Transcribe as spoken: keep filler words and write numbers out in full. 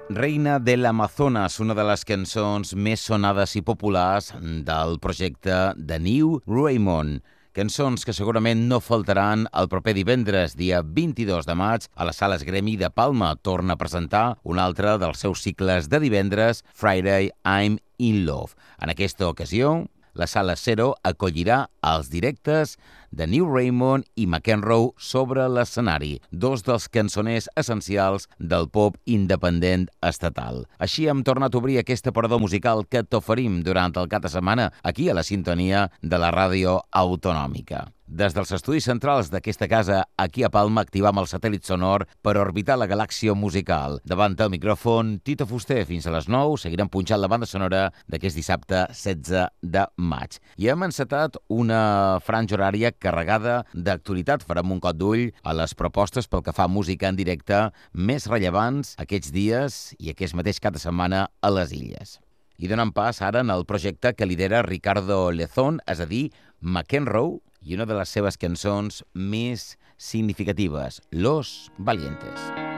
Reina del Amazonas, una de les cançons més sonades i populars del projecte de New Raymond. Cançons que segurament no faltaran el proper divendres, dia vint-i-dos de maig, a les Sales Gremi de Palma. Torna a presentar un altre dels seus cicles de divendres, Friday I'm in Love. En aquesta ocasió, la Sala Zero acollirà els directes de New Raymond i McEnroe sobre l'escenari, dos dels cançoners essencials del pop independent estatal. Així hem tornat a obrir aquest aparador musical que t'oferim durant el cap de setmana aquí a la sintonia de la ràdio autonòmica. Des dels estudis centrals d'aquesta casa, aquí a Palma, activam el satèl·lit sonor per orbitar la galàxia musical. Davant el micròfon, Tito Fuster, fins a les nou, seguirem punxant la banda sonora d'aquest dissabte setze de maig. I hem encetat una franja horària carregada d'actualitat. Farem un cop d'ull a les propostes pel que fa a música en directe més rellevants aquests dies i aquest mateix cap de setmana a les Illes. I donem pas ara en el projecte que lidera Ricardo Lezón, és a dir, McEnroe, i una de les seves cançons més significatives, Los Valientes.